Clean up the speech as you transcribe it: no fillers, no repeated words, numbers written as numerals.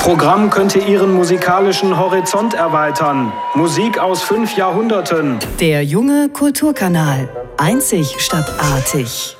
Programm könnte Ihren musikalischen Horizont erweitern. Musik aus 5 Jahrhunderten. Der junge Kulturkanal. Einzig statt artig.